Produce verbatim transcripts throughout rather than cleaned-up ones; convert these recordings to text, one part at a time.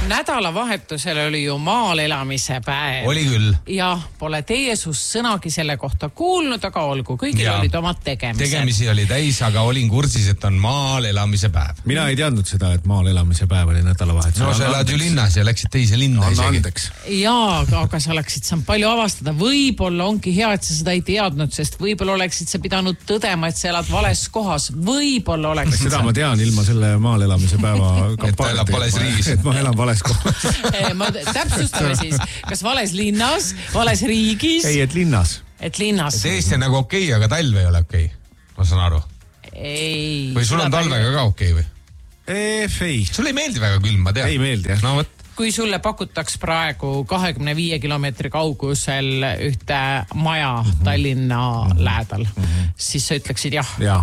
nädalavahetusel oli ju maal elamise päev. Oli küll. Ja pole teie sust sõnagi selle kohta kuulnud, aga olgu, kõigil ja. olid omad tegemised. Tegemisi oli täis, aga olin kursis, et on maal elamise päev. Mina ei teadnud seda, et maal elamise päev oli nädalavahetusel. No sa elad ju linnas ja läksid teise linna on isegi. Andeks. Jaa, aga sa oleksid saanud palju avastada. Võib-olla ongi hea, et sa seda ei teadnud, sest võib-olla oleksid sa pidanud tõdema, et sa elad vales kohas. Võib-olla oleksid seda sa... ma tean ilma selle maal elamise päeva kampaaniat. Et ma elan vales kohas. Ma täpsustame siis, kas vales linnas, vales riigis? Ei, et linnas. Et linnas. Et Eesti on nagu okei, okay, aga talve ei ole okei. Okay. Ma saan aru. Ei. Või sul on talvega ka okei okay, või? Eef, ei. Sul ei meeldi väga külm, ma tean. Ei meeldi, jah. No, võt. Kui sulle pakutaks praegu kahekümne viie kilomeetri kaugusel ühte maja Tallinna mm-hmm. lähedal, mm-hmm. siis sa ütleksid jah. Jah.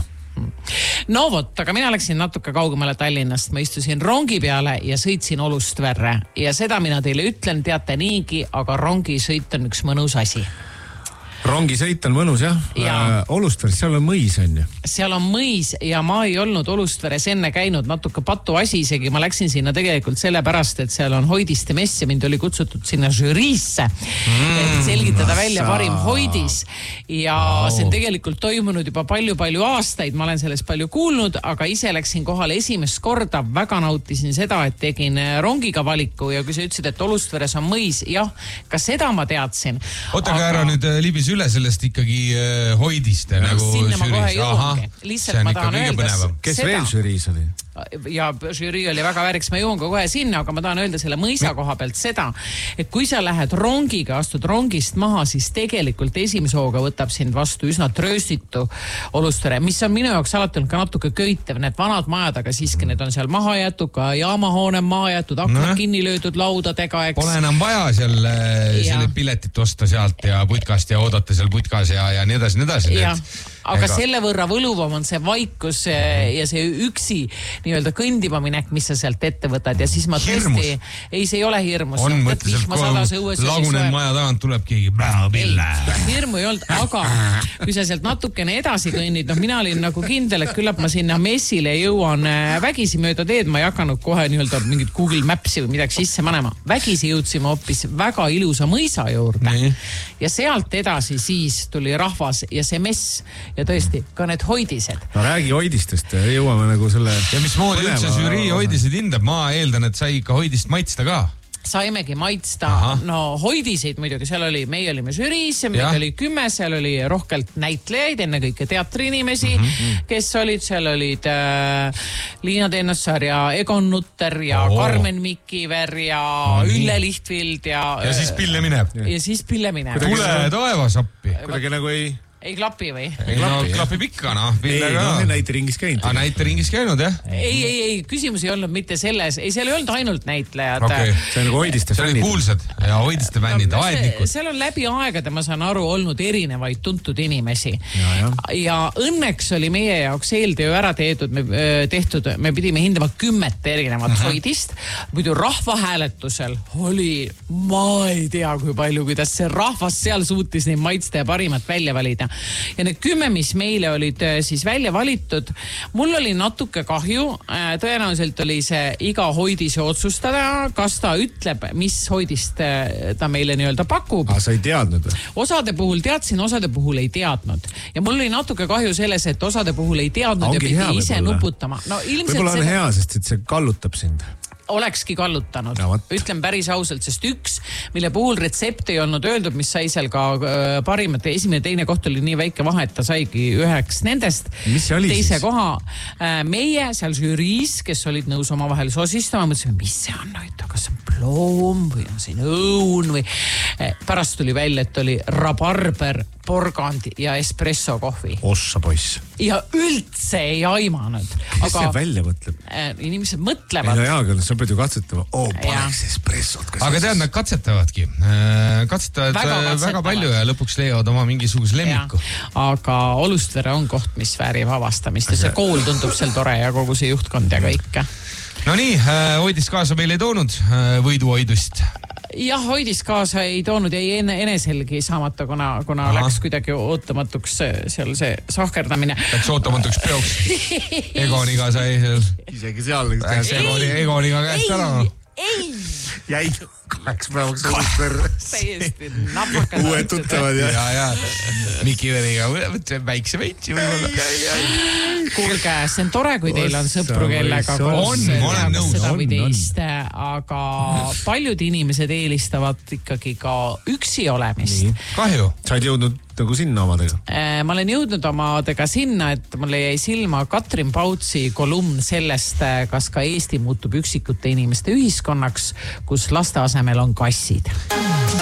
No vot, aga mina läksin natuke kaugemale Tallinnast, ma istusin rongi peale ja sõitsin Olustverre ja seda mina teile ütlen, teate niigi, aga rongi sõit on üks mõnus asi. Rongi sõit on mõnus, jah. Ja. Olustveres, seal on mõis, on ju. Seal on mõis ja ma ei olnud Olustveres enne käinud, natuke patu asi isegi. Ma läksin sinna tegelikult sellepärast, et seal on hoidiste mess ja mind oli kutsutud sinna žüriisse, mm, et selgitada välja parim hoidis. Ja wow. see on tegelikult toimunud juba palju-palju aastaid. Ma olen sellest palju kuulnud, aga ise läksin kohale esimest korda. Väga nautisin seda, et tegin rongiga valiku ja kui sa ütlesid, et Olustveres on mõis, jah, ka seda ma teadsin. Oota, aga ära nüüd libis üle sellest ikkagi äh, hoidiste ja, nagu sinna ma kohe jõuangi. Lihtsalt ma tahan öelda kes seda. Veel žüriis oli? Ja žürii oli väga vääriks, ma jõuan ka kohe sinna, aga ma tahan öelda selle mõisa koha pealt seda, et kui sa lähed rongiga, astud rongist maha, siis tegelikult esimese hooga võtab sind vastu üsna trööstitu Olustvere, mis on minu jaoks alati olnud ka natuke köitev, need vanad majad, aga siiski need on seal maha jätud, ka jaamahoone maha jätud, aknad no. kinni löödud laudadega, eks. Pole enam vaja seal selle piletit osta sealt ja putkast ja oodata seal putkas ja, ja nii edasi, nii edasi. Ja. Aga Ega... selle võrra võluvam on see vaikus ja see üksi nii-öelda kõndima minek, mis sa sealt ette võtad ja siis ma hirmus. tõesti, ei, see ei ole hirmus. On mõtleselt, kui lagunen maja tagant tuleb keegi pille. Hirmu ei olnud, aga kui sa sealt natukene edasi kõnnid, noh mina olin nagu kindel, et küllap ma sinna messile jõuan vägisi mööda teed, ma ei hakanud kohe nii-öelda mingit Google Mapsi või midagi sisse panema. Vägisi jõudsime hoopis väga ilusa mõisa juurde nee. ja sealt edasi siis tuli rahvas ja see mess ja tõesti, ka need hoidised. No räägi hoidistest, jõuame nagu selle... Ja mis moodi üldse žürii hoidised hindab? Ma eeldan, et sai ikka hoidist maitsta ka. Saimegi maitsta, Aha. no hoidiseid muidugi, seal oli, meie olime žüriis ja meil oli kümme, seal oli rohkelt näitlejaid, enne kõike teatriinimesi, mm-hmm. kes olid, seal olid äh, Liina Teenassaar ja Egon Nutter ja oh. Karmen Mikiver ja no, Ülle Lihtvild ja... Ja siis pille mineb. Ja siis pille mineb. Tule taevas appi. Kuidagi nagu ei... Ei klapi või? Ei, no klapib ikka, noh. Ei, no näite ringis käinud. Ah, näite ringis käinud, jah? Ei, ei, ei, küsimus ei olnud mitte selles. Ei, seal ei olnud ainult näitlejad. Okay. See on nagu hoidiste fännid. See oli kuulsad ja hoidiste fännid, no, aednikud. Seal on läbi aegade, ma saan aru, olnud erinevaid tuntud inimesi. Ja, ja. ja õnneks oli meie jaoks eeltöö ära tehtud, me, tehtud, me pidime hindama kümmet erinevat uh-huh. hoidist. Muidu rahvahääletusel oli, ma ei tea kui palju, kuidas see rahvas seal suutis neid maitsta ja parimat välja valida. Ja need kümme, mis meile olid siis välja valitud, mul oli natuke kahju, tõenäoliselt oli see iga hoidise otsustada, kas ta ütleb, mis hoidist ta meile nii-öelda pakub. Aga sa ei teadnud? Osade puhul teadsin, osade puhul ei teadnud. Ja mul oli natuke kahju selles, et osade puhul ei teadnud Ongi ja pidi ise võibolla. Nuputama. No, võib-olla on seda... hea, sest et see kallutab sind. Olekski kallutanud. No, ütlen päris ausalt, sest üks, mille puhul retsept ei olnud öeldud, mis sai seal ka äh, parimate, esimene teine koht oli nii väike vahe, et ta saigi üheks nendest. Mis see oli teise siis? Koha äh, meie seal žüriis, kes olid nõus oma vahel sosistama, mõtlesime, mis see on, kas on ploom või on siin õun või äh, pärast tuli välja, et oli rabarber, porgand ja espresso kohvi. Ossa poiss. Ja üldse ei aimanud. Kes aga, see välja mõtleb? Äh, inimesed mõtlevad. Ei, no hea küll, sa pead ju katsetama. Oo, oh, paneks espressot. Aga tead, nad katsetavadki. Katsetavad väga, väga palju ja lõpuks leiavad oma mingisuguse lemmiku. Ja. Aga Olustvere on koht, mis väärib avastamist ja see kool tundub seal tore ja kogu see juhtkond ja kõik. No nii, hoidist kaasa meil ei toonud võidu hoidust. Jah, hoidis kaasa ei toonud ja ei eneselgi saamata, kuna, kuna läks kuidagi ootamatuks seal see sahkerdamine. Läks ootamatuks peoks. Egoniga sai seal. Isegi seal. Egoni, Egoniga käest ära. ei! Jäi kaheks päevaks õudust verre. Täiesti napakas. Uued tuttavad ja. Ja, ja. Miki Veriga, väikse veitsi võib-olla. Kuulge, see on tore, kui teil on sõpru, kellega koos seda või teist, aga paljud inimesed eelistavad ikkagi ka üksi olemist. Kahju. Sa oled jõudnud nagu sinna omadega? Ma olen jõudnud omadega sinna, et mulle jäi silma Katrin Pautsi kolumn sellest, kas ka Eesti muutub üksikute inimeste ühiskonnaks, kus laste asemel on kassid.